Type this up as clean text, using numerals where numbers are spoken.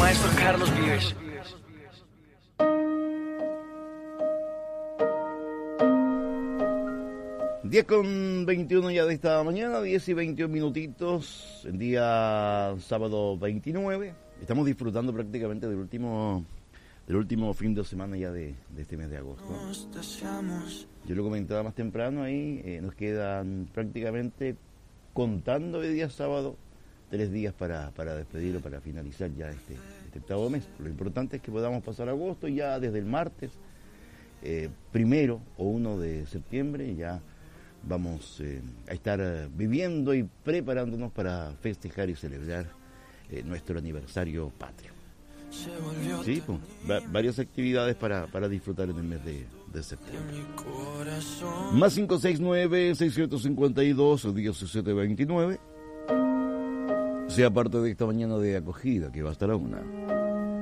maestro Carlos Vives. Diez con 21 ya de esta mañana, 10 y 21 minutitos, el día sábado 29. Estamos disfrutando prácticamente del último fin de semana ya de este mes de agosto. Yo lo comentaba más temprano ahí, nos quedan prácticamente, contando el día sábado, 3 días para despedir o para finalizar ya este octavo mes. Lo importante es que podamos pasar agosto y ya desde el martes, 1 o 1 de septiembre, ya vamos a estar viviendo y preparándonos para festejar y celebrar nuestro aniversario patrio. Sí, pues, varias actividades para disfrutar en el mes de septiembre. Más 569-652-1729. Sea parte de esta mañana de acogida que va hasta la 1.